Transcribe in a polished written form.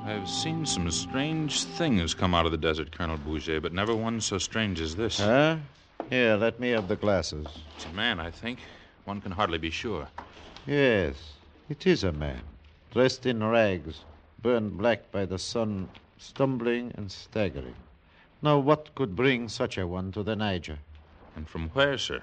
I've seen some strange things come out of the desert, Colonel Boucher, but never one so strange as this. Huh? Here, let me have the glasses. It's a man, I think. One can hardly be sure. Yes, it is a man, dressed in rags, burned black by the sun, stumbling and staggering. Now, what could bring such a one to the Niger? And from where, sir?